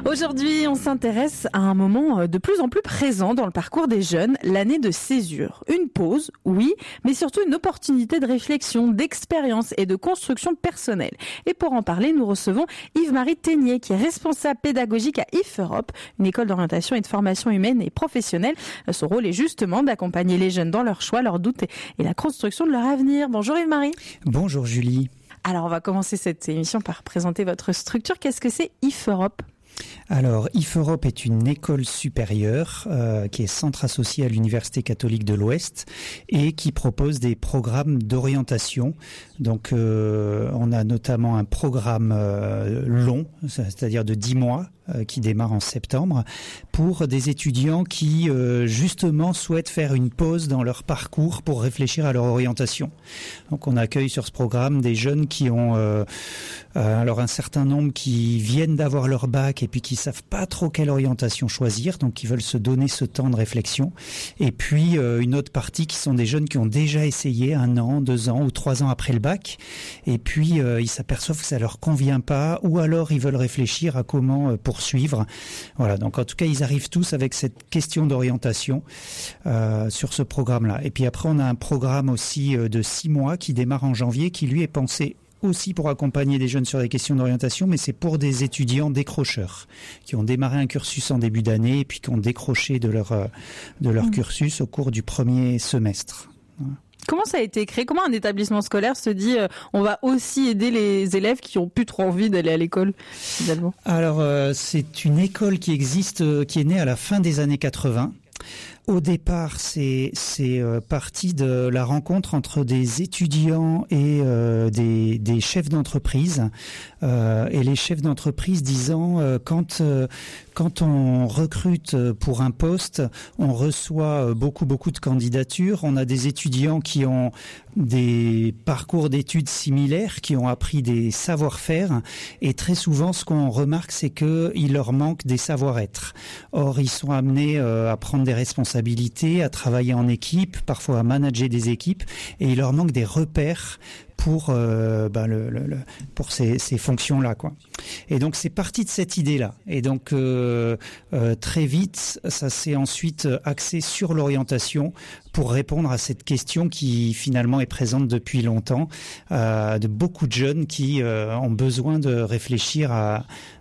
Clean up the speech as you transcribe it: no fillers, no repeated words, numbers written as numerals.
Aujourd'hui, on s'intéresse à un moment de plus en plus présent dans le parcours des jeunes, l'année de césure. Une pause, oui, mais surtout une opportunité de réflexion, d'expérience et de construction personnelle. Et pour en parler, nous recevons Yves-Marie Ténier, qui est responsable pédagogique à IF Europe, une école d'orientation et de formation humaine et professionnelle. Son rôle est justement d'accompagner les jeunes dans leurs choix, leurs doutes et la construction de leur avenir. Bonjour Yves-Marie. Bonjour Julie. Alors on va commencer cette émission par présenter votre structure. Qu'est-ce que c'est IF Europe ? Alors, IF Europe est une école supérieure qui est centre associé à l'Université catholique de l'Ouest et qui propose des programmes d'orientation. Donc, on a notamment un programme long, c'est-à-dire de 10 mois, qui démarre en septembre, pour des étudiants qui, justement, souhaitent faire une pause dans leur parcours pour réfléchir à leur orientation. Donc, on accueille sur ce programme des jeunes qui ont, alors un certain nombre qui viennent d'avoir leur bac et puis qui savent pas trop quelle orientation choisir, donc qui veulent se donner ce temps de réflexion. Et puis, une autre partie qui sont des jeunes qui ont déjà essayé 1 an, 2 ans ou 3 ans après le bac, et puis ils s'aperçoivent que ça leur convient pas, ou alors ils veulent réfléchir à comment poursuivre. Voilà, donc en tout cas, ils arrivent tous avec cette question d'orientation sur ce programme-là. Et puis après, on a un programme aussi de 6 mois qui démarre en janvier, qui lui est pensé aussi pour accompagner des jeunes sur des questions d'orientation, mais c'est pour des étudiants décrocheurs qui ont démarré un cursus en début d'année et puis qui ont décroché de leur cursus au cours du premier semestre. Voilà. Comment ça a été créé ? Comment un établissement scolaire se dit on va aussi aider les élèves qui ont plus trop envie d'aller à l'école finalement ? Alors c'est une école qui existe, qui est née à la fin des années 80. Au départ, c'est parti de la rencontre entre des étudiants et des chefs d'entreprise, et les chefs d'entreprise disant quand on recrute pour un poste, on reçoit beaucoup de candidatures. On a des étudiants qui ont des parcours d'études similaires, qui ont appris des savoir-faire, et très souvent, ce qu'on remarque, c'est que il leur manque des savoir-être. Or, ils sont amenés à prendre des responsabilités, à travailler en équipe, parfois à manager des équipes, et il leur manque des repères pour pour ces fonctions-là, quoi. Et donc c'est parti de cette idée-là. Et donc très vite, ça s'est ensuite axé sur l'orientation pour répondre à cette question qui finalement est présente depuis longtemps, de beaucoup de jeunes qui ont besoin de réfléchir à